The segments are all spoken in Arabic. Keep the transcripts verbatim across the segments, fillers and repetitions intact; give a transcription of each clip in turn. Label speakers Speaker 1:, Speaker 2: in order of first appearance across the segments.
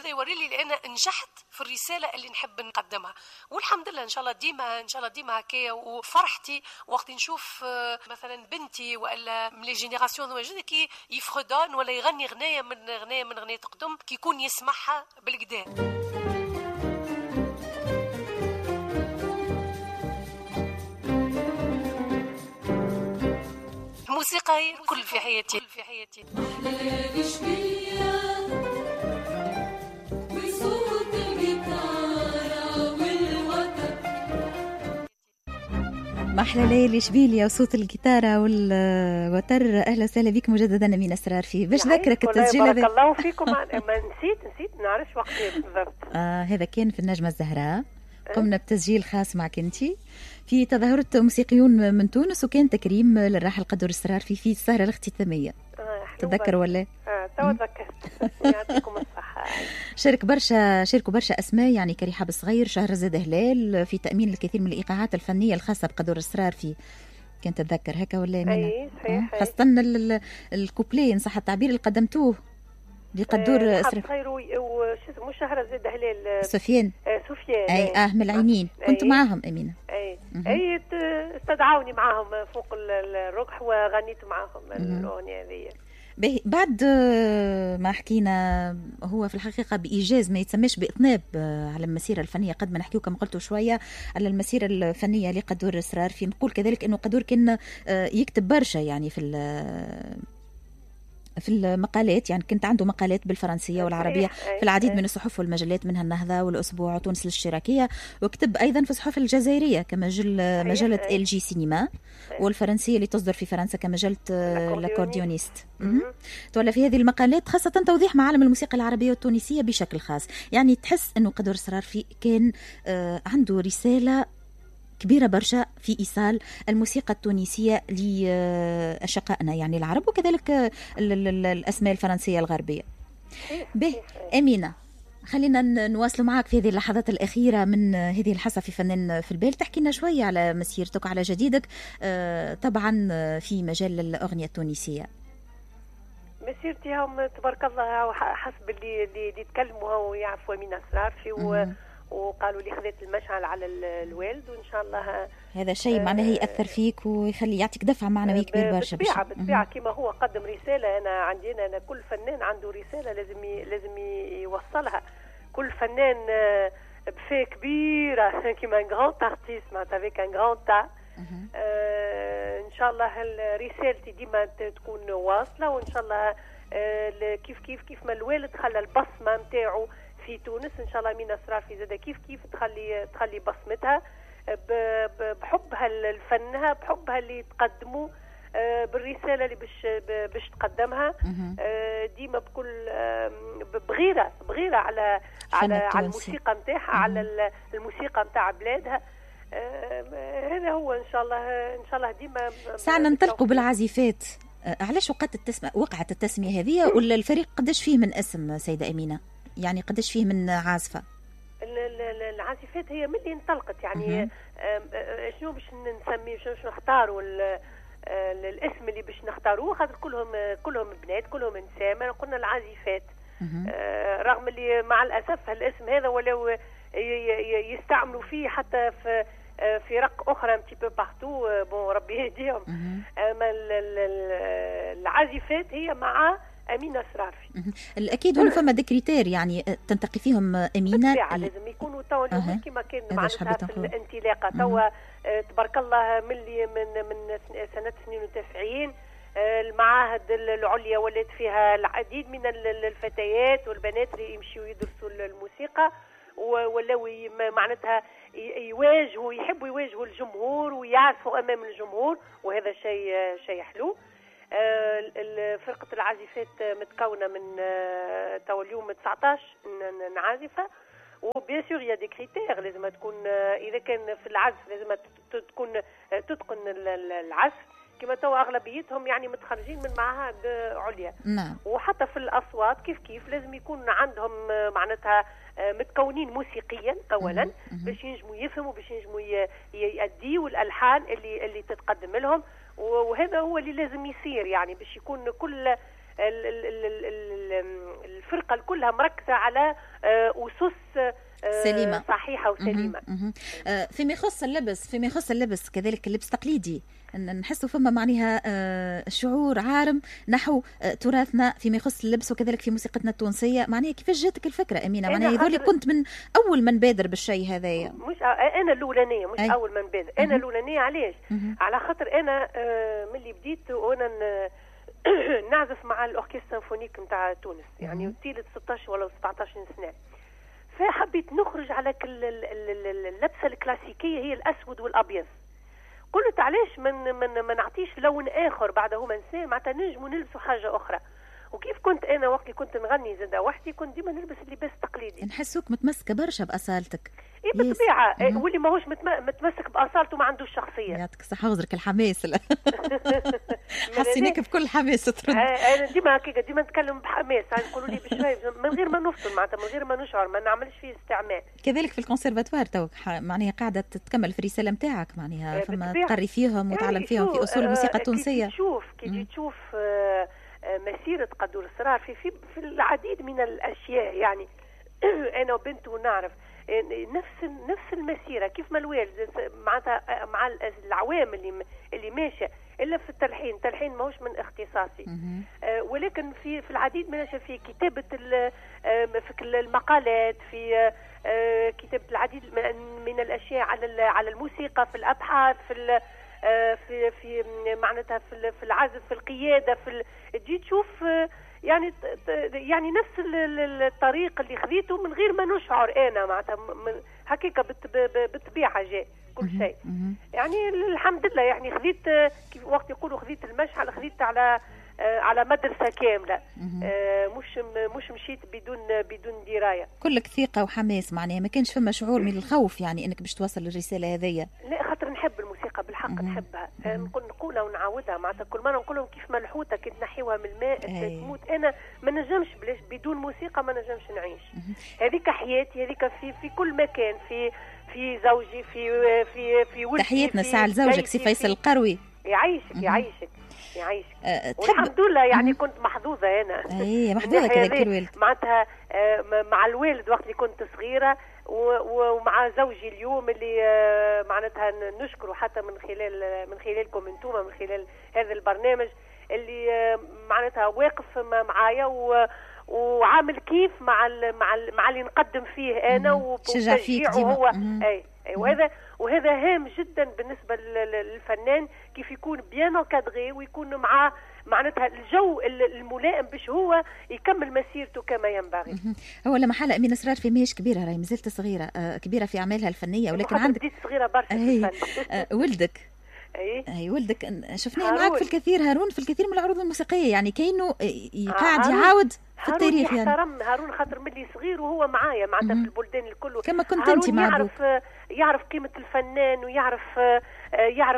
Speaker 1: وهذا يوري لي لأن نجحت في الرسالة اللي نحب نقدمها. والحمد لله إن شاء الله ديما إن شاء الله ديما هكايا. وفرحتي وقت نشوف مثلا بنتي ولا من لي جينيراسيون واجد كي يفردون ولا يغني غناية من غناية من غناية قدم كي يكون يسمعها بالقدام. موسيقى كل في حياتي كل في حياتي.
Speaker 2: محلى ليالي اشبيليا وصوت الجيتارة والوتر. اهلا وسهلا بك مجددا امين اسرار فيه باش ذكرك التسجيل هذا.
Speaker 3: بارك الله فيكم. ما نسيت نسيت نعرفش وقت بالضبط.
Speaker 2: آه هذا كان في النجمة الزهراء. قمنا بتسجيل خاص معك انتي في تظاهرة موسيقيون من تونس، وكان تكريم للراحل قدور اسرار في في السهرة الاختتامية. آه تتذكر ولا؟
Speaker 3: اه تو تذكرت. يعطيكم الصحة.
Speaker 2: شارك برشا شاركوا برشا اسماء يعني كريحة بالصغير، شهرزاد هلال في تأمين الكثير من الإيقاعات الفنية الخاصة بقدور اسرار في. كنت تتذكر هكا ولا منها؟
Speaker 3: اي صحيح.
Speaker 2: خاصة الكوبلي إن صح التعبير اللي قدمتوه لقدور اسرار.
Speaker 3: خير وش اسمه شهرزاد هلال.
Speaker 2: سفيان.
Speaker 3: آه سفيان.
Speaker 2: اي اه من العينين. كنت أي. معاهم امينه.
Speaker 3: اي اي استدعوني معاهم فوق الركح وغنيت معاهم الاغنيه هذه.
Speaker 2: بعد ما حكينا هو في الحقيقة بإيجاز ما يتسميش بإطناب على المسيرة الفنية، قد ما نحكيو كما قلتوا شوية على المسيرة الفنية لقدور اسرار في. نقول كذلك أنه قدور كان يكتب برشا يعني في في المقالات، يعني كنت عنده مقالات بالفرنسية والعربية في العديد من الصحف والمجلات منها النهضة والأسبوع وتونس الاشتراكية، وكتب أيضا في الصحف الجزائرية كمجلة مجلة ال جي سينما، والفرنسية اللي تصدر في فرنسا كمجلة لاكورديونيست. تولى في هذه المقالات خاصة توضيح معالم الموسيقى العربية والتونسية بشكل خاص. يعني تحس أنه قدور اسرار في كان عنده رسالة كبيرة برشا في إيصال الموسيقى التونسية لأشقائنا يعني العرب، وكذلك الأسماء الفرنسية الغربية. به أمينة، خلينا نواصل معك في هذه اللحظات الأخيرة من هذه الحصة في فنان في البال. تحكي لنا شوية على مسيرتك على جديدك طبعا في مجال الأغنية التونسية.
Speaker 3: مسيرتي هم تبارك الله حسب اللي اللي يتكلموا ويعرفوا أمينة اسرار في و... وقالوا لي خذيت المشعل على الوالد، وإن شاء الله
Speaker 2: هذا شيء معناه يأثر فيك ويخلي يعطيك دفع معنوي كبير برشا.
Speaker 3: بالطبيعة بالطبيعة كما هو قدم رسالة. أنا عندنا أنا كل فنان عنده رسالة لازم ي... لازم يوصلها. كل فنان بفيه كبيرة كما ان غراند ارتيست معناتها افيك ان غراند تا. ان شاء الله رسالتي ديما تكون واصلة، وإن شاء الله آه كيف كيف كيف ما الوالد خلى البصمة نتاعو في تونس، ان شاء الله أمينة اسرار في زاده كيف كيف تخلي تخلي بصمتها بحبها لفنها، بحبها اللي تقدمه، بالرساله اللي باش باش تقدمها ديما بكل بغيره بغيره على على على الموسيقى نتاعها، على الموسيقى نتاع بلادها. هذا هو ان شاء الله ان شاء الله ديما
Speaker 2: ساعنا ننطلقوا بالعزيفات. علاش وقعت التسمية وقعت التسمية هذه، ولا الفريق قداش فيه من اسم سيدة أمينة؟ يعني قداش فيه من عازفة؟
Speaker 3: العازفات هي من اللي انطلقت يعني شنو باش نسميه شنو نختاروا الاسم اللي باش نختاروه، خاطر كلهم كلهم بنات كلهم نساء، قلنا العازفات. رغم اللي مع الاسف الاسم هذا ولو يستعملوا فيه حتى في في رق اخرى تي بو بارتو، بون ربي يهديهم. اما العازفات هي مع أمينة اسرار.
Speaker 2: الأكيد هنا فما ديكريتير يعني تنتقي فيهم أمينة.
Speaker 3: لازم يكونوا توا اليوم كما كان معناتها في الانطلاقة توا تبارك الله من من من سنة اثنين وتسعين المعاهد العليا ولات فيها العديد من الفتيات والبنات اللي يمشيوا يدرسوا الموسيقى، ولاو معناتها يواجهوا يحبوا يواجهوا الجمهور ويعزفوا أمام الجمهور، وهذا شيء شيء حلو. فرقة العازفات متكونة من تو اليوم تسعطاش عازفة، وبيان سور يا دي كريتير لازم تكون إذا كان في العزف لازم تكون تتقن العزف كما تو أغلبيتهم يعني متخرجين من معاهد عليا.
Speaker 2: نعم.
Speaker 3: وحتى في الأصوات كيف كيف لازم يكون عندهم معناتها متكونين موسيقيا أولا باش ينجموا يفهموا باش ينجموا يأديوا الألحان اللي اللي تتقدم لهم، وهذا هو اللي لازم يصير يعني باش يكون كل الفرقه كلها مركزه على اسس
Speaker 2: سليمة
Speaker 3: صحيحة وسليمة.
Speaker 2: مه. مه. فيما يخص اللبس فيما يخص اللبس كذلك اللبس تقليدي نحسوا فما معناها شعور عارم نحو تراثنا فيما يخص اللبس وكذلك في موسيقتنا التونسية. معناها كيفاش جاتك الفكرة أمينة؟ معناها هذول كنت من أول من بادر بالشيء هذايا؟
Speaker 3: مش أنا الأولانية مش أي. أول من بادر أنا الأولانية. علاش؟ على خاطر أنا من اللي بديت وأنا نعزف مع الأوركسترا سيمفونيك نتاع تونس يعني طيلة ستة عشر ولا سبعة عشر سنة، فحبيت نخرج على اللبسه الكلاسيكيه هي الاسود والابيض. قلت علاش من من ما نعطيش لون اخر بعده ما نساه معناتها نجموا نلبسوا حاجه اخرى. وكيف كنت انا وقت اللي كنت نغني زاده وحدي كنت ديما نلبس اللباس التقليدي.
Speaker 2: نحسوك متمسكه برشا باصالتك.
Speaker 3: اي بالطبيعه إيه واللي ماهوش متمسك باصالته ما عندوش شخصيه.
Speaker 2: يعطيك الصحه وزرك الحماس. حسيناك بكل حماس ترد.
Speaker 3: انا ديما هكاك ديما نتكلم بحماس نقولوا لي بشوي من غير ما نفصل معناتها من غير ما نشعر ما نعملش فيه استعمال.
Speaker 2: كذلك في الكونسيرفاتوار توك معناها قاعده تتكمل في الرساله نتاعك معناها فما تقري فيهم وتعلم يعني فيهم في اصول الموسيقى التونسيه.
Speaker 3: كي تشوف كي تشوف مسيرة قدور الصرار في, في في العديد من الأشياء يعني أنا وبنته نعرف نفس نفس المسيرة كيف ما الوالد معناتها مع العوام اللي اللي ماشية إلا في التلحين. التلحين ماهوش من اختصاصي آه ولكن في في العديد من الأشياء في كتابة في المقالات في آه كتابة العديد من الأشياء على على الموسيقى في الأبحاث في في في معناتها في في العزف في القياده في تجي تشوف يعني يعني نفس الطريق اللي خذيته من غير ما نشعر انا معناتها هكاك بالطبيعه جاء كل شيء يعني الحمد لله يعني خذيت كيف وقت يقولوا خذيت المشعل خذيت على على مدرسه كامله مش مش مشيت بدون بدون درايه.
Speaker 2: كلك ثقه وحماس معناها ما كانش فما شعور من الخوف يعني انك باش توصل الرساله هذيا؟
Speaker 3: لا خاطر نحب الموسيقى بالحق نحبها نقول نقولها ونعاودها معناتها كل مره نقول لهم كيف ما الحوته كي تنحيوها من الماء تموت. انا ما نجمش بلاش بدون موسيقى ما نجمش نعيش. هذيك حياتي هذيك في في كل مكان في في زوجي في في في ولدي.
Speaker 2: تحياتنا ساعه لزوجك سي فيصل القروي.
Speaker 3: يعيشك يعيشك يعيش أه والحمد لله يعني مم. كنت محظوظه انا.
Speaker 2: اي محظوظه كذا الوالد
Speaker 3: معناتها مع الوالد وقت اللي كنت صغيره ومع زوجي اليوم اللي معناتها نشكره حتى من خلال من خلالكم انتم من خلال هذا البرنامج اللي معناتها واقف معايا وعامل كيف مع ال مع ال مع اللي نقدم فيه انا
Speaker 2: وتشجيعه
Speaker 3: هو. اي اي وهذا وهذا هام جدا بالنسبه للفنان كيف يكون بيان اونكادري ويكون مع معناتها الجو الملائم باش هو يكمل مسيرته كما ينبغي.
Speaker 2: هو لما حالة أمينة سرار في ماهيش كبيرة راهي مازلت صغيرة آه كبيرة في أعمالها الفنية ولكن عندك
Speaker 3: بديت صغيرة برشا في الفن.
Speaker 2: آه ولدك
Speaker 3: اي
Speaker 2: اي ولدك شفناه معك في الكثير هارون في الكثير من العروض الموسيقيه يعني كاينه قاعد يعاود في التاريخ يعني
Speaker 3: هارون هارون خاطر ملي صغير وهو معايا معناتها في البلدان الكل
Speaker 2: كما كنت انت مع
Speaker 3: يعرف يعرف قيمه الفنان ويعرف يعرف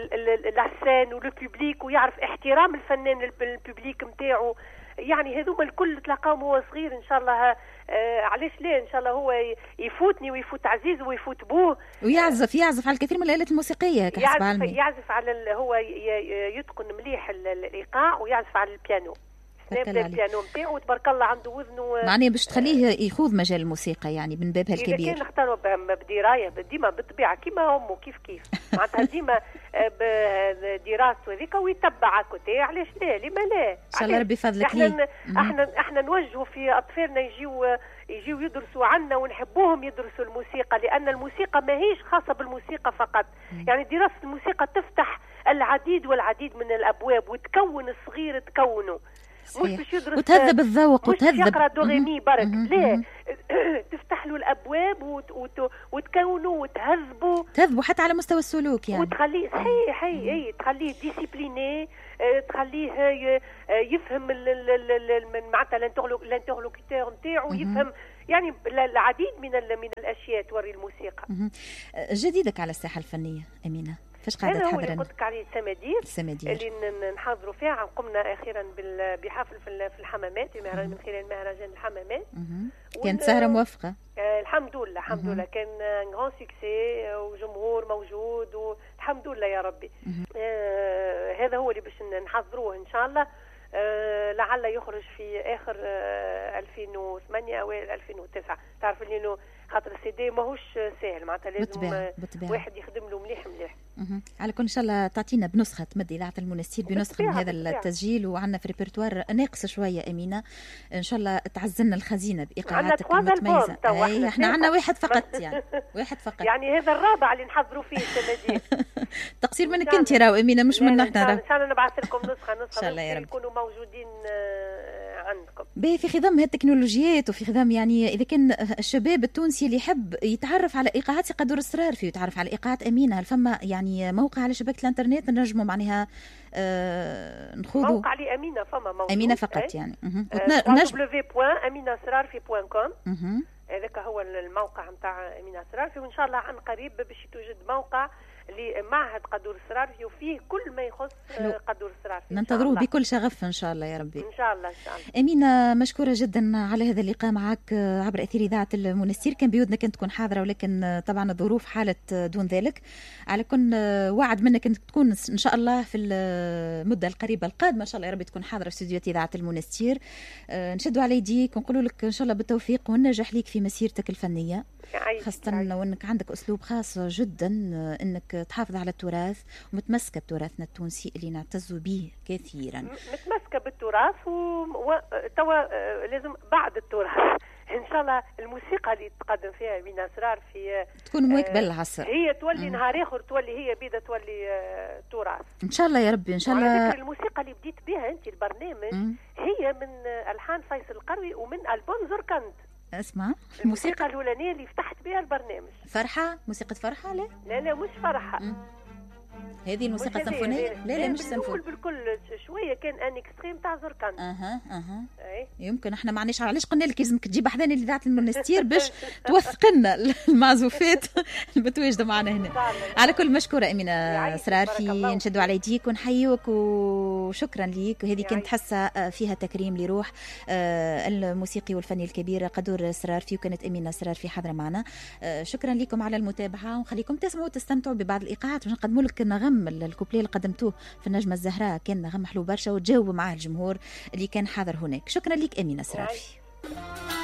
Speaker 3: العسان والبوبليك ويعرف احترام الفنان للبوبليك نتاعو يعني هذوما الكل تلاقاهم هو صغير ان شاء الله. آه علاش لا ان شاء الله هو يفوتني ويفوت عزيز ويفوت بوه
Speaker 2: ويعزف يعزف على الكثير من الآلات الموسيقيه كحسب علمي.
Speaker 3: يعزف على هو يتقن مليح الايقاع ويعزف على البيانو. نبدا البيانو نتاعو تبارك الله عنده وزنه
Speaker 2: معناه باش تخليه يخوض مجال الموسيقى يعني من بابها الكبير.
Speaker 3: إذا كان نختاروا بدرايه ديما بالطبيعه كيما امه كيف كيف معناتها ديما بدراسته هذيك ويتبع كوتي علاش لا لما لا
Speaker 2: ان شاء الله ربي يفضلك
Speaker 3: احنا احنا احنا نوجهوا في اطفالنا يجيوا يجيوا يدرسوا عنا ونحبوهم يدرسوا الموسيقى لان الموسيقى ماهيش خاصه بالموسيقى فقط. يعني دراسه الموسيقى تفتح العديد والعديد من الابواب وتكون الصغير تكونه مش باش يدرس
Speaker 2: وتهذب الذوق
Speaker 3: وتهذب يقرا دوغيمي برك لا تفتح له الابواب وت... وت... وتكونه وتهذبه
Speaker 2: تهذبه حتى على مستوى السلوك يعني
Speaker 3: وتخليه صحيح اي اي تخليه ديسيبليني تخليه يفهم معناتها الانترلوكيتور نتاعو يفهم يعني العديد من من الاشياء توري الموسيقى.
Speaker 2: جديدك على الساحه الفنيه امينه فاش قاعده تحضر؟
Speaker 3: انا هو قلت لك عليه السمادير
Speaker 2: السمادير
Speaker 3: اللي نحضروا فيها قمنا اخيرا بحفل في الحمامات من خلال مهرجان الحمامات.
Speaker 2: كانت سهره موفقه
Speaker 3: آه الحمد لله الحمد لله كان غران سوكسي وجمهور موجود والحمد لله يا ربي. آه هذا هو اللي باش نحضروه ان شاء الله آه لعل يخرج في اخر آه ألفين وثمانية او ألفين وتسعة. تعرف انه خاطر السي دي ماهوش سهل معناتها لازم
Speaker 2: بطبيعة. بطبيعة.
Speaker 3: واحد يخدم له مليح مليح.
Speaker 2: مه. على كل ان شاء الله تعطينا بنسخه تمد اذاعه المنستير بنسخه من هذا بطبيعة. التسجيل، وعندنا في ريبرتوار ناقص شويه امينه، ان شاء الله تعزلنا الخزينه بايقاعاتك المتميزه. اي احنا عندنا واحد فقط يعني واحد فقط
Speaker 3: يعني هذا الرابع اللي نحضروا فيه السنه دي.
Speaker 2: تقصير منك انت راهو امينه مش منا احنا.
Speaker 3: ان شاء الله نبعث لكم نسخه نسخه
Speaker 2: ان شاء الله يا رب
Speaker 3: يكونوا موجودين عندكم.
Speaker 2: باهي في خضم هالتكنولوجيات وفي خضم يعني اذا كان الشباب التونسي اللي يحب يتعرف على ايقاعات يقدر اصرار فيه ويتعرف على ايقاعات امينه، هل فما يعني موقع على شبكه الانترنت نجموا معناها آه نخوضوا
Speaker 3: موقع لي امينه فما موجود
Speaker 2: امينه فقط اي. يعني
Speaker 3: دبليو بوان امينه سرارفي بوان كوم هذاك هو الموقع نتاع امينه سرارفي، وان شاء الله عن قريب باش توجد موقع لمعهد قدور السرارفي وفيه كل ما يخص قدور السرارفي.
Speaker 2: ننتظروه بكل شغف ان شاء الله يا ربي.
Speaker 3: ان شاء الله ان شاء الله.
Speaker 2: امينه مشكوره جدا على هذا اللقاء معك عبر اثير اذاعه المنستير، كان بيودنا كنت تكون حاضره ولكن طبعا الظروف حالت دون ذلك. على كل وعد منك انك تكون ان شاء الله في المده القريبه القادمه ان شاء الله يا ربي تكون حاضره في استديوهات اذاعه المنستير. نشدوا على يديك ونقولوا لك ان شاء الله بالتوفيق والنجاح ليك في مسيرتك الفنيه، خاصة وانك عندك اسلوب خاص جدا انك تحافظ على التراث ومتمسكة بتراثنا التونسي اللي نعتز به كثيرا.
Speaker 3: متمسكة بالتراث وتوا لازم بعد التراث ان شاء الله الموسيقى اللي تقدم فيها من اسرار في
Speaker 2: تكون مواكبة للعصر،
Speaker 3: هي تولي نهار اخر تولي هي بيدا تولي تراث
Speaker 2: ان شاء الله يا ربي. ان شاء الله
Speaker 3: الموسيقى اللي بديت بها انت البرنامج مم. هي من الحان فيصل القروي ومن البوم زركند.
Speaker 2: اسمع
Speaker 3: الموسيقى الاولانيه اللي فتحت بها البرنامج
Speaker 2: فرحه، موسيقى فرحه. لا
Speaker 3: لا لا مش فرحه مم.
Speaker 2: هذه الموسيقى السيمفونيه. لا لا مش سيمفونيه
Speaker 3: بالكل شويه كان ان اكستريم تاع زركان.
Speaker 2: اها اها أي. يمكن احنا ما عندناش، علاش قلنا لك لازمك تجيب حدانا اذاعه المنستير باش توثق لنا المعزوفات المتواجده معنا هنا. على كل مشكوره امينه سرارفي، نشدوا على يديك ونحيوك وشكرا ليك. وهذه كانت حصه فيها تكريم لروح الموسيقي والفني الكبير قدور سرارفي، وكانت امينه سرارفي حاضره معنا. شكرا لكم على المتابعه، ونخليكم تسمعوا وتستمتعوا ببعض الايقاعات باش نقدموا لك نغم الكوبليه اللي قدمتوه في النجمه الزهراء، كان نغم حلو برشا وتجاوبوا معاه الجمهور اللي كان حاضر هناك. شكرا لك امينه سرارفي.